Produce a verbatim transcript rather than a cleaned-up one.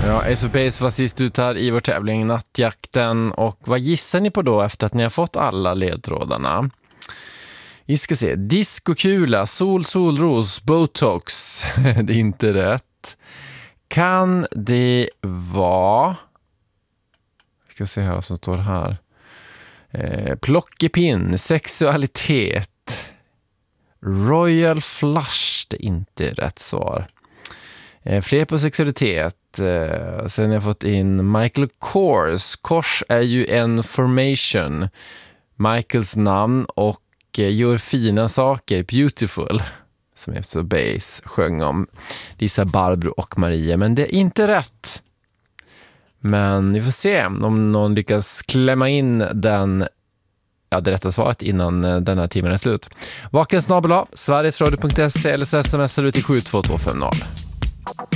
Ja, Ace of Base var sist ut här i vår tävling Nattjakten. Och vad gissar ni på då efter att ni har fått alla ledtrådarna? Vi ska se. Diskokula, sol, solros, botox. Det är inte rätt. Kan det vara... Vi ska se här vad som står här. Eh, plockepinn, sexualitet. Royal flush, det är inte rätt svar. Eh, fler på sexualitet. Eh, sen har jag fått in Michael Kors. Kors är ju en formation. Michaels namn och eh, gör fina saker. Beautiful. Som Ace of Base sjöng om. Lisa, Barbro och Maria. Men det är inte rätt. Men vi får se om någon lyckas klämma in den, ja, det rätta svaret innan den här timmen är slut. Vaken snabel-a, sverigesradio punkt se eller så smsar du till sju två två fem noll.